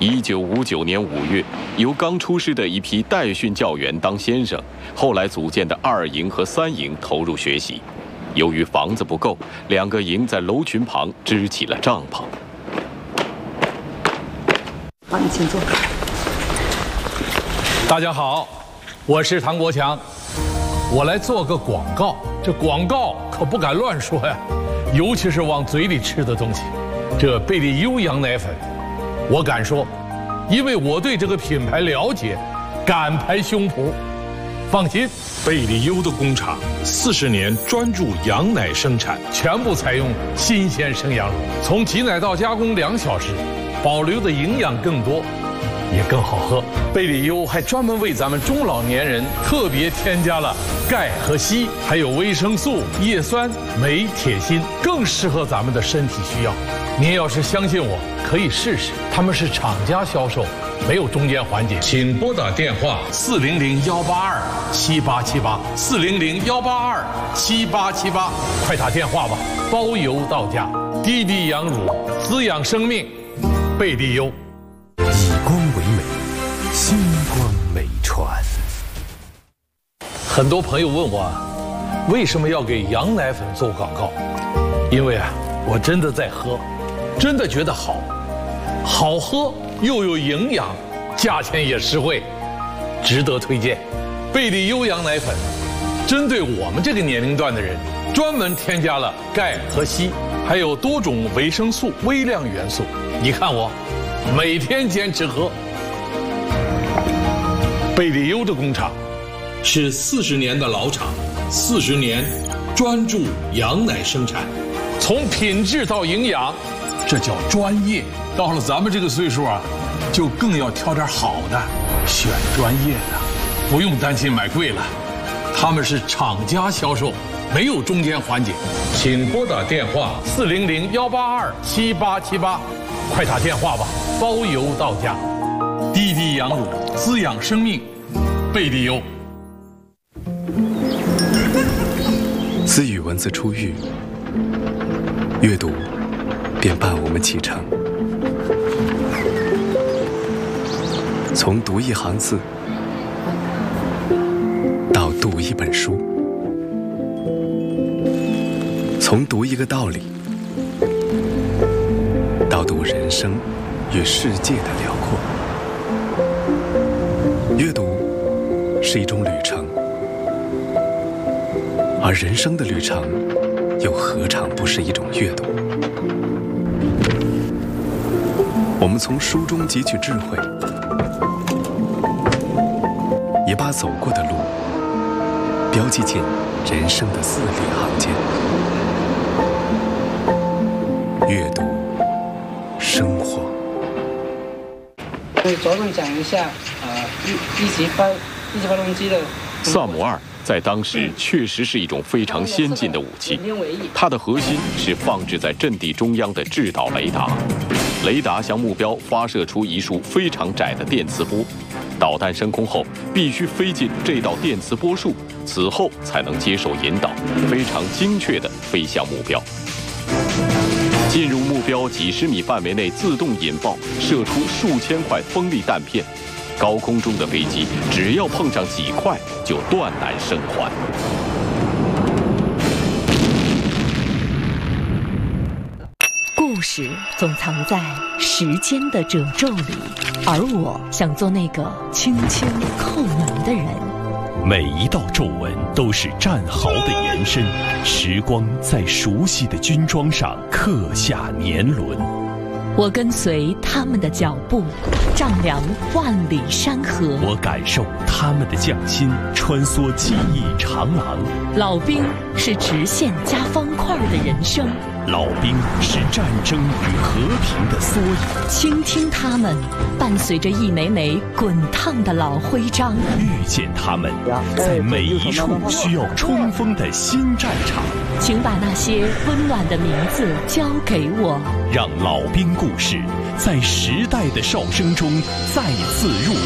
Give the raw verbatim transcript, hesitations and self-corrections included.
一九五九年五月，由刚出师的一批代训教员当先生，后来组建的二营和三营投入学习。由于房子不够，两个营在楼群旁支起了帐篷。 好，你请坐。 大家好，我是唐国强，我来做个广告。这广告可不敢乱说呀，尤其是往嘴里吃的东西。这贝利优羊奶粉，我敢说，因为我对这个品牌了解，敢拍胸脯。放心， 贝利优的工厂四十年专注羊奶生产， 全部采用新鲜生羊乳，从挤奶到加工两小时，保留的营养更多，也更好喝。贝利优还专门为咱们中老年人特别添加了钙和硒，还有维生素、叶酸、镁、铁、锌，更适合咱们的身体需要。您要是相信我，可以试试。他们是厂家销售，没有中间环节。请拨打电话四零零幺八二七八七八四零零幺八二七八七八，快打电话吧，包邮到家。滴滴羊乳，滋养生命，贝利优。 以光为美，星光美传。 很多朋友问我，为什么要给羊奶粉做广告？因为啊，我真的在喝，真的觉得好，好喝又有营养，价钱也实惠，值得推荐。贝利优羊奶粉，针对我们这个年龄段的人，专门添加了钙和硒，还有多种维生素、微量元素。你看我，每天坚持喝。贝利优的工厂是四十年的老厂，四十年专注羊奶生产，从品质到营养，这叫专业。到了咱们这个岁数啊，就更要挑点好的，选专业的，不用担心买贵了。他们是厂家销售，没有中间环节。请拨打电话四零零幺八二七八七八，快打电话吧，包邮到家。滴滴羊乳，滋养生命，贝利优。 自与文字初遇，阅读便伴我们启程。从读一行字到读一本书，从读一个道理到读人生与世界的辽阔。阅读是一种旅程，而人生的旅程又何尝不是一种阅读？我们从书中汲取智慧，也把走过的路标记进人生的字里行间。阅读，生活。 会着重讲一下呃一一级发一级发动机的。 萨姆二在当时确实是一种非常先进的武器，它的核心是放置在阵地中央的制导雷达。雷达向目标发射出一束非常窄的电磁波，导弹升空后必须飞进这道电磁波束，此后才能接受引导，非常精确地飞向目标。进入目标几十米范围内自动引爆，射出数千块锋利弹片。高空中的飞机只要碰上几块，就断难生还。 故事总藏在时间的褶皱里，而我想做那个轻轻叩门的人。 每一道皱纹都是战壕的延伸，时光在熟悉的军装上刻下年轮。 我跟随他们的脚步，丈量万里山河。 我感受他们的匠心，穿梭记忆长廊。 老兵是直线加方块的人生， 老兵是战争与和平的缩影。 倾听他们，伴随着一枚枚滚烫的老徽章。 遇见他们，在每一处需要冲锋的新战场。 请把那些温暖的名字交给我， 让老兵故事在时代的哨声中再次入